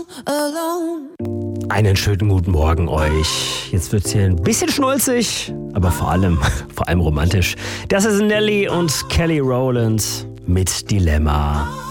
alone. Einen schönen guten Morgen euch. Jetzt wird's hier ein bisschen schnulzig, aber vor allem romantisch. Das ist Nelly und Kelly Rowland mit Dilemma.